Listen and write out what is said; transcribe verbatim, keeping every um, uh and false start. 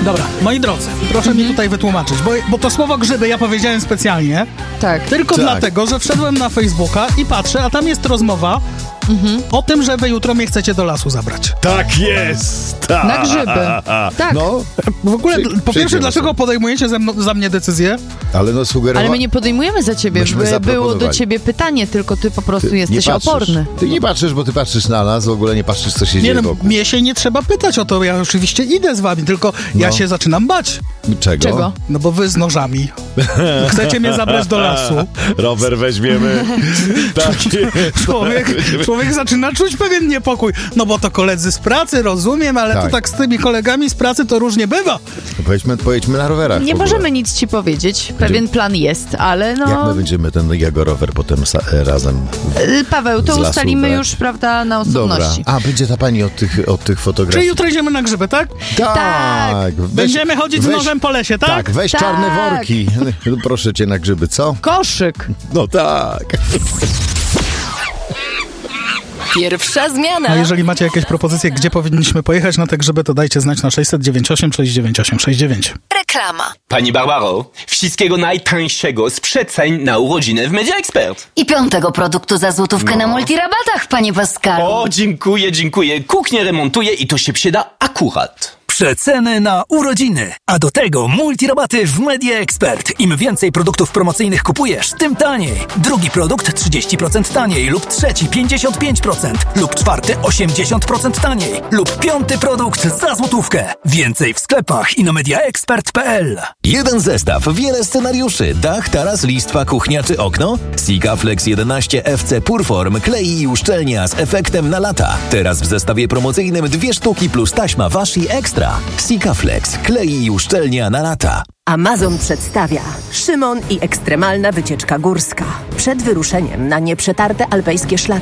Dobra, moi drodzy, proszę mi tutaj wytłumaczyć, bo, bo to słowo grzyby ja powiedziałem specjalnie, Tak. tylko Tak. dlatego, że wszedłem na Facebooka i patrzę, a tam jest rozmowa Mhm. o tym, że wy jutro mnie chcecie do lasu zabrać. Tak jest! Ta. Na grzyby. Tak. No, W ogóle, Przy- po pierwsze, przyjdziemy dlaczego sobie. podejmujecie ze mną, za mnie decyzję? ale no sugerowa... Ale my nie podejmujemy za ciebie. Myśmy By- Było zaproponowali. do ciebie pytanie, tylko ty po prostu Ty jesteś nie patrzysz. oporny. Ty nie patrzysz, bo ty patrzysz na nas, w ogóle nie patrzysz, co się Nie, dzieje no, wokół. mnie się nie trzeba pytać o to, ja oczywiście idę z wami, tylko ja No. się zaczynam bać. Czego? Czego? No bo wy z nożami. Chcecie mnie zabrać do lasu. Rower weźmiemy. Tak. Człowiek, człowiek zaczyna czuć pewien niepokój. No bo to koledzy z pracy, rozumiem, ale Tak. to tak z tymi kolegami z pracy to różnie bywa. Pojedźmy, pojedźmy na rowerach. Nie w ogóle. możemy nic ci powiedzieć. Pewien plan jest, ale Jak no... my będziemy ten jego rower potem sa- razem... Y, Paweł, to z lasu ustalimy brać? już, prawda, na Dobra. osobności. A, będzie ta pani od tych, od tych fotografii. Czyli jutro idziemy na grzyby, tak? Tak. Weź, Będziemy chodzić z weź- nożem po lesie, tak? Tak, weź Tak. czarne worki. Proszę cię na grzyby, co? Koszyk. No tak. Pierwsza zmiana. A jeżeli macie jakieś propozycje, gdzie powinniśmy pojechać na te grzyby, to dajcie znać na sześćset dziewięćdziesiąt osiem sześćset dziewięćdziesiąt osiem sześćdziesiąt dziewięć. Reklama. Pani Barbaro, wszystkiego najtańszego z przeceń na urodziny w Media Expert. I piątego produktu za złotówkę na multirabatach, panie Pascalu. O, dziękuję, dziękuję. Kuchnię remontuję i to się przyda akurat. Przeceny na urodziny, a do tego multirabaty w Media Expert. Im więcej produktów promocyjnych kupujesz, tym taniej. Drugi produkt trzydzieści procent taniej lub trzeci pięćdziesiąt pięć procent lub czwarty osiemdziesiąt procent taniej lub piąty produkt za złotówkę. Więcej w sklepach i na mediaexpert kropka p l. Jeden zestaw, wiele scenariuszy. Dach, taras, listwa, kuchnia czy okno? Sikaflex jedenaście F C Purform klei i uszczelnia z efektem na lata. Teraz w zestawie promocyjnym dwie sztuki plus taśma washi ekstra. Sikaflex klei i uszczelnia na lata. Amazon przedstawia Szymon i ekstremalna wycieczka górska. Przed wyruszeniem na nieprzetarte alpejskie szlaki